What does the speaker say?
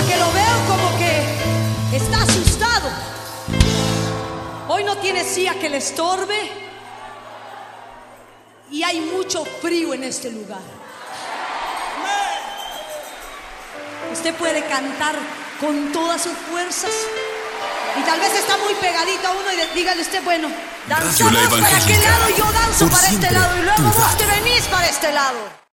porque lo veo como que está asustado. Hoy no tiene silla que le estorbe y hay mucho frío en este lugar. Usted puede cantar con todas sus fuerzas y tal vez está muy pegadito a uno y dígale usted, bueno, danza vos para aquel lado y yo danzo para este lado y luego vos te venís para este lado.